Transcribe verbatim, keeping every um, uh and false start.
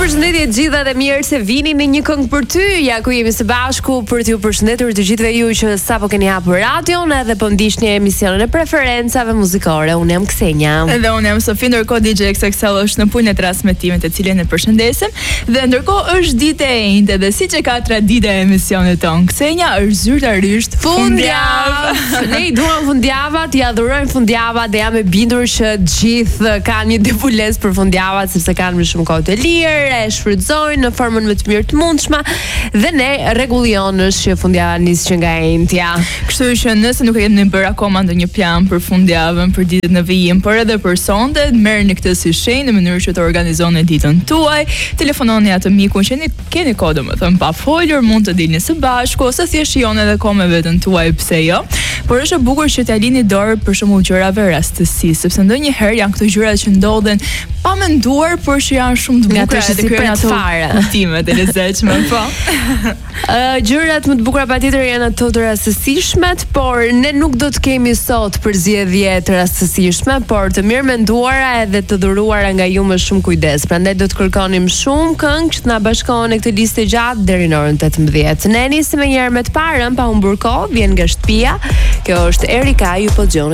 Përshëndetje të gjitha dhe mirë se vini në një këngë për ty. Ja ku jemi së bashku për t'ju përshëndetur të gjithëve ju që sapo keni hapur radion edhe po ndiqni emisionin e preferencave muzikore. Unë jam Ksenja. Dhe unë jam Sofi, ndërkohë D J X X L është në punë e transmetimit, të cilin e përshëndesim. Dhe ndërkohë është ditë e njëjtë dhe siç e ka tradita e emisionit ton, Ksenja është zyrtarisht fundjavë. Ne i duam fundjavat, i adhurojmë fundjavat dhe jam e bindur që gjithë kanë një debulesë për fundjavat sepse kanë më shumë kohë të lirë, e shfrytëzojnë në formën më të mirë të mundshme dhe ne rregullion është që fundjava nis që nga entja. Kështu që nëse nuk e keni bërë akoma ndonjë plan për fundjavën, për ditën e vijim, por edhe për sonte, merrni këtë si shenjë në mënyrë që të organizoni ditën tuaj. Telefononi atë mikun që ne keni kohë, domethënë pa folur, mund të dilni së bashku ose thjesht shijoni edhe kohë me veten tuaj, pse jo? Por është e bukur që t'ia lini dorë për shembull gjërave rastësi, sepse ndonjëherë janë këto gjëra që ndodhen pa menduar, por që janë shumë të bukura dhe krijojnë ato motivet e lezetshme, po. Uh, gjërat më të bukura patjetër janë ato të rastësishmet, por ne nuk do të kemi sot përzgjedhje të rastësishme, por të mirë menduara edhe të dhuruara nga ju me shumë kujdes. Prandaj do të kërkonim shumë këngë që të na bashkohen në këtë listë gjatë deri në orën tetëmbëdhjetë. Ne nisim me njëherë me të parën pa humbur kohë, vjen nga shtëpia. Kjo është Erika, ju po dëgjoni.